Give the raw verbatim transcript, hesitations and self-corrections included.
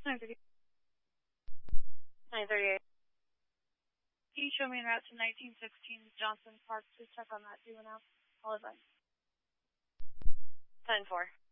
nine thirty. nine thirty-eight. Can you show me en route to nineteen sixteen Johnson Park? Please check on that. Do now. All advice. ten four.